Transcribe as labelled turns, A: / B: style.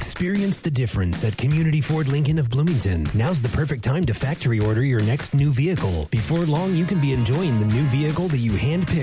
A: Experience the difference at Community Ford Lincoln of Bloomington. Now's the perfect time to factory order your next new vehicle. Before long, you can be enjoying the new vehicle that you handpicked